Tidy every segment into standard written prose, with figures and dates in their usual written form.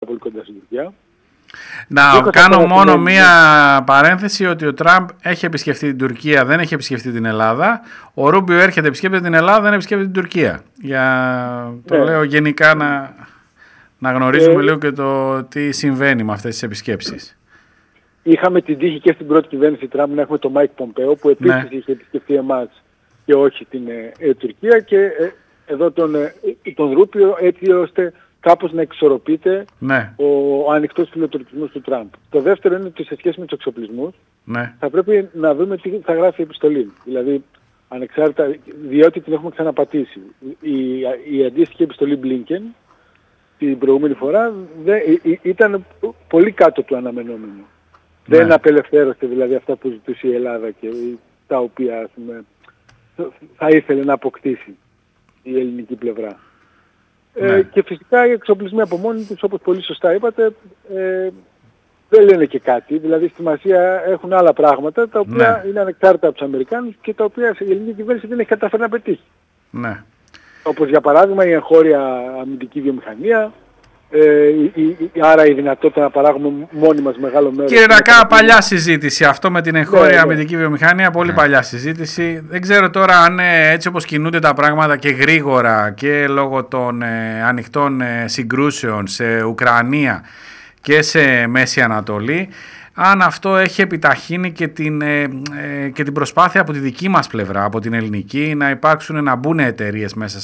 πολύ κοντά στην Τουρκία. Να κάνω μόνο μία παρένθεση ότι ο Τραμπ έχει επισκεφτεί την Τουρκία, δεν έχει επισκεφτεί την Ελλάδα. Ο Ρούμπιο έρχεται, επισκέπτεται την Ελλάδα, δεν επισκέπτεται την Τουρκία. Το λέω γενικά να γνωρίζουμε λίγο και το τι συμβαίνει με αυτές τις επισκέψεις. Είχαμε την τύχη και στην πρώτη κυβέρνηση Τραμπ να έχουμε τον Μάικ Πομπέο που επίσης είχε επισκεφτεί εμάς και όχι την Τουρκία, και εδώ τον Ρούμπιο, έτσι ώστε κάπως να εξορροπείται ο ανοιχτός φιλοτουρκισμός του Τραμπ. Το δεύτερο είναι ότι σε σχέση με τους εξοπλισμούς θα πρέπει να δούμε τι θα γράφει η επιστολή. Δηλαδή, ανεξάρτητα, διότι την έχουμε ξαναπατήσει. Η αντίστοιχη επιστολή Blinken την προηγούμενη φορά ήταν πολύ κάτω του αναμενόμενου. Δεν απελευθέρωσε δηλαδή αυτά που ζητούσε η Ελλάδα και τα οποία θα ήθελε να αποκτήσει η ελληνική πλευρά. Και φυσικά οι εξοπλισμοί από μόνοι τους, όπως πολύ σωστά είπατε, δεν λένε και κάτι. Δηλαδή στη σημασία έχουν άλλα πράγματα τα οποία είναι ανεξάρτητα από τους Αμερικάνους και τα οποία η ελληνική κυβέρνηση δεν έχει καταφέρει να πετύχει. Όπως για παράδειγμα η εγχώρια αμυντική βιομηχανία, άρα η δυνατότητα να παράγουμε μόνοι μας μεγάλο μέρος. Κύριε Ρακά, παλιά συζήτηση αυτό με την εγχώρια αμυντική βιομηχανία, πολύ παλιά συζήτηση. Δεν ξέρω τώρα αν έτσι όπως κινούνται τα πράγματα και γρήγορα και λόγω των ανοιχτών συγκρούσεων σε Ουκρανία και σε Μέση Ανατολή, αν αυτό έχει επιταχύνει και την προσπάθεια από τη δική μας πλευρά, από την ελληνική, να μπουν εταιρείες μέσα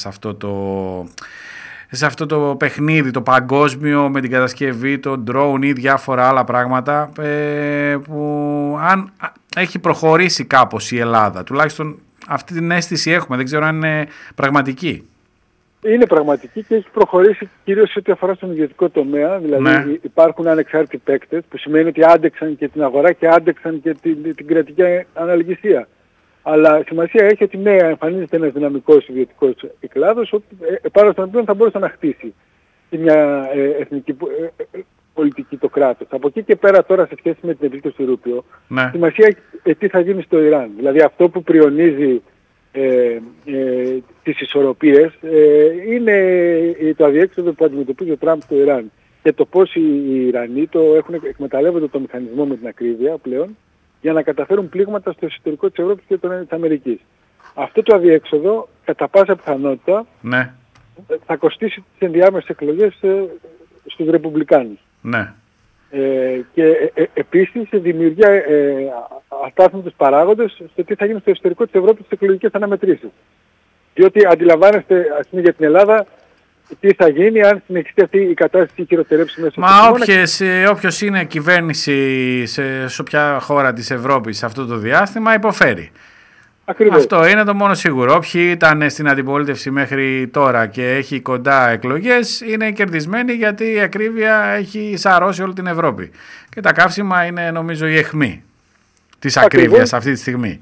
σε αυτό το παιχνίδι, το παγκόσμιο, με την κατασκευή, το drone ή διάφορα άλλα πράγματα, που αν έχει προχωρήσει κάπως η Ελλάδα, τουλάχιστον αυτή την αίσθηση έχουμε, δεν ξέρω αν είναι πραγματική. Είναι πραγματική και έχει προχωρήσει κυρίως σε ό,τι αφορά στον ιδιωτικό τομέα, δηλαδή υπάρχουν ανεξάρτητοι παίκτες, που σημαίνει ότι άντεξαν και την αγορά και άντεξαν και την κρατική αναλογιστία. Αλλά σημασία έχει ότι εμφανίζεται ένας δυναμικός ιδιωτικός κλάδος, πάνω στον οποίο θα μπορούσε να χτίσει μια εθνική πολιτική το κράτος. Από εκεί και πέρα τώρα σε σχέση με την επίθεση του Ρούμπιο, σημασία έχει τι θα γίνει στο Ιράν. Δηλαδή αυτό που πριονίζει τις ισορροπίες είναι το αδιέξοδο που αντιμετωπίζει ο Τραμπ στο Ιράν και το πώς οι Ιρανοί εκμεταλλεύονται το μηχανισμό με την ακρίβεια πλέον για να καταφέρουν πλήγματα στο εσωτερικό της Ευρώπης και της Αμερικής. Αυτό το αδιέξοδο, κατά πάσα πιθανότητα, θα κοστίσει τις ενδιάμεσες εκλογές στους Ρεπουμπλικάνους. Και επίσης δημιουργεί αστάθμιτους παράγοντες στο τι θα γίνει στο εσωτερικό της Ευρώπης στις εκλογικές αναμετρήσεις. Διότι αντιλαμβάνεστε, ας πούμε για την Ελλάδα, τι θα γίνει αν συνεχιστεί αυτή η κατάσταση χειροτερέψει μέσα όποιος είναι κυβέρνηση σε όποια χώρα της Ευρώπης σε αυτό το διάστημα υποφέρει. Ακριβώς. Αυτό είναι το μόνο σίγουρο. Όποιοι ήταν στην αντιπολίτευση μέχρι τώρα και έχει κοντά εκλογές είναι κερδισμένοι, γιατί η ακρίβεια έχει σαρώσει όλη την Ευρώπη. Και τα καύσιμα είναι νομίζω η αιχμή της ακρίβειας αυτή τη στιγμή.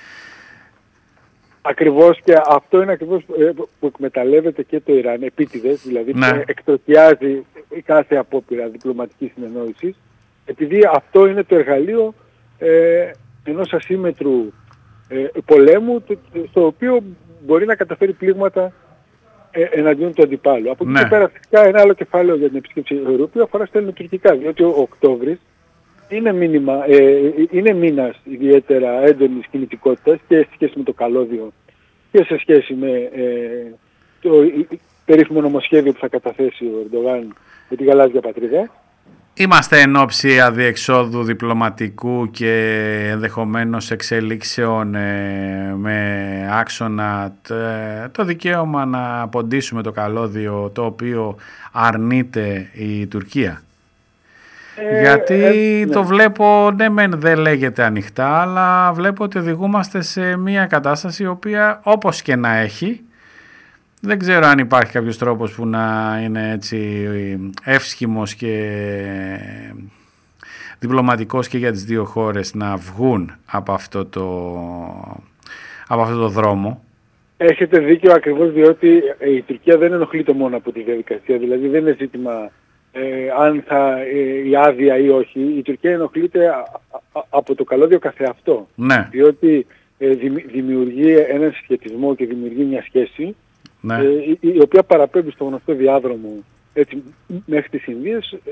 Ακριβώς, και αυτό είναι ακριβώς που εκμεταλλεύεται και το Ιράν επίτηδες, δηλαδή εκτροχιάζει κάθε απόπειρα διπλωματικής συνεννόησης, επειδή αυτό είναι το εργαλείο ενός ασύμμετρου πολέμου, στο οποίο μπορεί να καταφέρει πλήγματα εναντίον του αντιπάλου. Από εκεί και πέρα φυσικά ένα άλλο κεφάλαιο για την επίσκεψη του Ρούμπιο αφορά στα ελληνοτουρκικά, διότι ο Οκτώβρης είναι μήνας ιδιαίτερα έντονης κινητικότητας και σε σχέση με το καλώδιο και σε σχέση με το περίφημο νομοσχέδιο που θα καταθέσει ο Ερντογάν με τη γαλάζια πατρίδα. Είμαστε εν ώψη αδιεξόδου διπλωματικού και ενδεχομένως εξελίξεων με άξονα το δικαίωμα να ποντίσουμε το καλώδιο, το οποίο αρνείται η Τουρκία. Γιατί το βλέπω, δεν λέγεται ανοιχτά, αλλά βλέπω ότι οδηγούμαστε σε μια κατάσταση η οποία, όπως και να έχει, δεν ξέρω αν υπάρχει κάποιος τρόπος που να είναι έτσι εύσχυμος και διπλωματικός και για τις δύο χώρες να βγουν από αυτό το δρόμο. Έχετε δίκιο, ακριβώς, διότι η Τουρκία δεν ενοχλείται μόνο από τη διαδικασία, δηλαδή δεν είναι ζήτημα αν η άδεια ή όχι. Η Τουρκία ενοχλείται από το καλώδιο καθεαυτό, διότι δημιουργεί έναν συσχετισμό και δημιουργεί μια σχέση η οποία παραπέμπει στο γνωστό διάδρομο, έτσι, μέχρι τις Ινδίες,